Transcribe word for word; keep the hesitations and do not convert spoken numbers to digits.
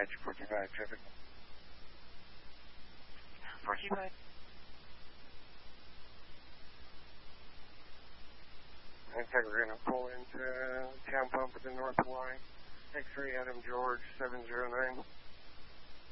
Apache forty-five traffic. forty-five. Looks like we're going to pull into town pump at the North Y. X-ray Adam George seven zero nine.